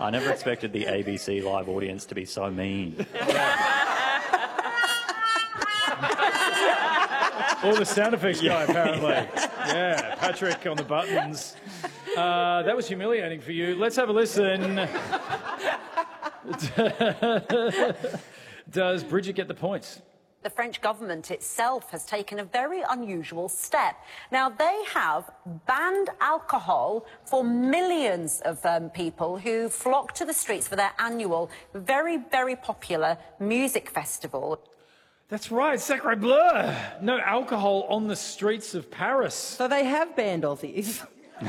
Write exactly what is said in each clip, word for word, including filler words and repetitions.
I never expected the A B C Live audience to be so mean. Or the sound effects guy, apparently. Yeah, Patrick on the buttons. Uh, that was humiliating for you. Let's have a listen. Does Bridget get the points? The French government itself has taken a very unusual step. Now, they have banned alcohol for millions of um, people who flock to the streets for their annual, very, very popular music festival. That's right, Sacre Bleu. No alcohol on the streets of Paris. So they have banned Aussies. A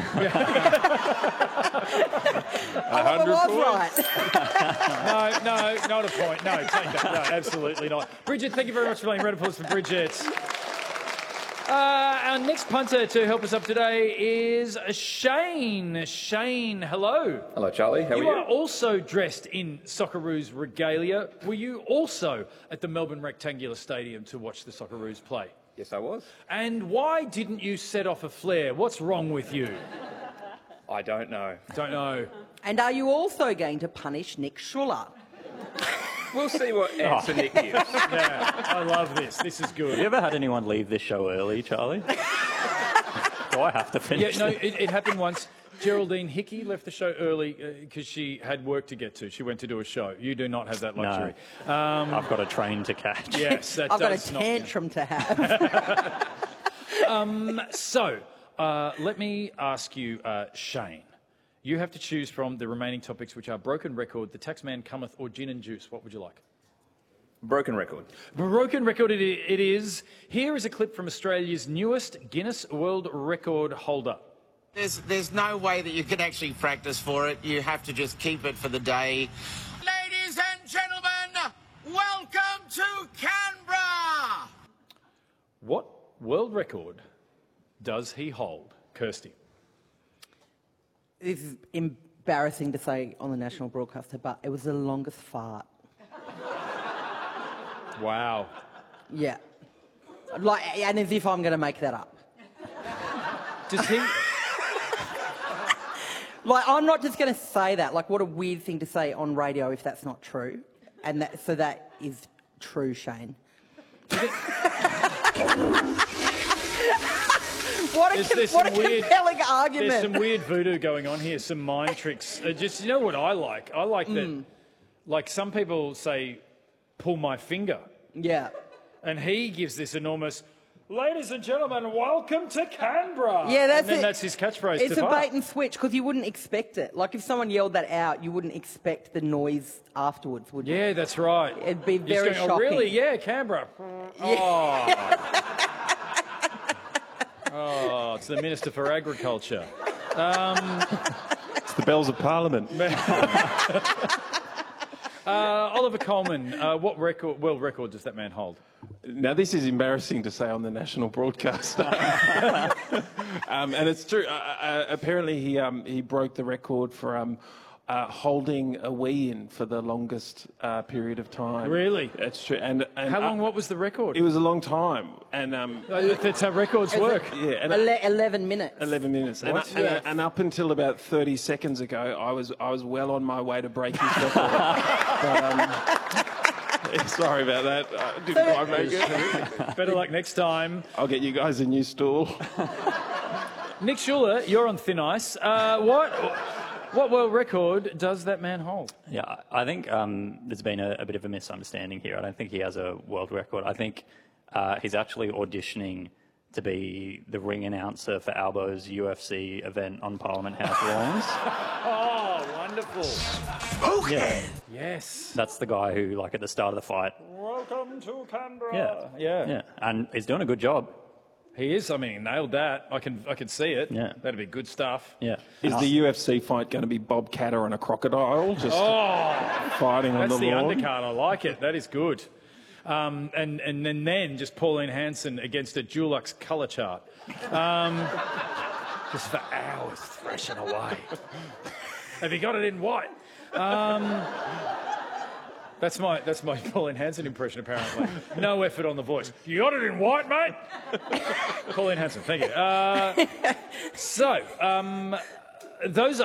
hundred was points. right. No, no, not a point. No, take that. No, absolutely not. Bridget, thank you very much for playing Red Applause for Bridget. Uh, our next punter to help us up today is Shane. Shane, hello. Hello, Charlie. How You are are you? also dressed in Socceroos regalia. Were you also at the Melbourne Rectangular Stadium to watch the Socceroos play? Yes, I was. And why didn't you set off a flare? What's wrong with you? I don't know. Don't know. And are you also going to punish Nick Schuller? We'll see what answer Nick gives. Yeah, I love this. This is good. Have you ever had anyone leave this show early, Charlie? Do I have to Yeah, finish no, it? it, it happened once. Geraldine Hickey left the show early because uh, she had work to get to. She went to do a show. You do not have that luxury. No. Um, I've got a train to catch. yes, that I've got a does not. tantrum to have. Um, so, uh, let me ask you, uh, Shane. You have to choose from the remaining topics, which are Broken Record, The Taxman Cometh, or Gin and Juice. What would you like? Broken record. Broken Record it, it is. Here is a clip from Australia's newest Guinness World Record holder. There's, there's no way that you can actually practice for it. You have to just keep it for the day. Ladies and gentlemen, welcome to Canberra! What world record does he hold? Kirsty. This is embarrassing to say on the national broadcaster, but it was the longest fart. Wow. Yeah. Like, and as if I'm going to make that up. Does he... Like, I'm not just going to say that. Like, what a weird thing to say on radio if that's not true. And that, so that is true, Shane. What a, There's- com- there's what a some weird- compelling argument. There's some weird voodoo going on here, some mind tricks. Uh, just, you know what I like? I like that, like some people say, pull my finger. Yeah. And he gives this enormous, ladies and gentlemen, welcome to Canberra. Yeah, that's and then it. that's his catchphrase. It's to a fart. bait and switch because you wouldn't expect it. Like if someone yelled that out, you wouldn't expect the noise afterwards, would you? Yeah, that's right. It'd be You're just very going, oh, shocking. really? Yeah, Canberra. Oh. Oh, it's the Minister for Agriculture. Um, It's the bells of Parliament. uh, Oliver Coleman, uh, what record, world record does that man hold? Now, this is embarrassing to say on the national broadcast. um, and it's true. Uh, uh, apparently, he um, he broke the record for um, uh, holding a wee in for the longest uh, period of time. Really? That's true. And, and How long, uh, what was the record? It was a long time. And um, Uh, That's how records work. yeah, and Ele- eleven minutes. eleven minutes. And, What? and, Yeah. and up until about thirty seconds ago, I was I was well on my way to break his record. but, um, sorry about that. I didn't quite make it. Better luck next time. I'll get you guys a new stool. Nick Schuller, you're on thin ice. Uh, what what world record does that man hold? Yeah, I think um, there's been a, a bit of a misunderstanding here. I don't think he has a world record. I think uh, he's actually auditioning to be the ring announcer for Albo's U F C event on Parliament House lawns. Oh, wonderful. Yeah, Yes. that's the guy who, like, at the start of the fight, Welcome to Canberra. Yeah. Yeah. yeah, and he's doing a good job. He is. I mean, he nailed that. I can I can see it. Yeah. That'd be good stuff. Yeah. Is And the I- U F C fight going to be Bob Catter and a crocodile just Oh, fighting on that's the the lawn? undercard. I like it. That is good. Um, and, and, and then just Pauline Hanson against a Dulux colour chart. Um, just for hours thrashing away. Have you got it in white? Um, that's my that's my Pauline Hanson impression, apparently. No effort on the voice. You got it in white, mate? Pauline Hanson, thank you. Uh, so, um, those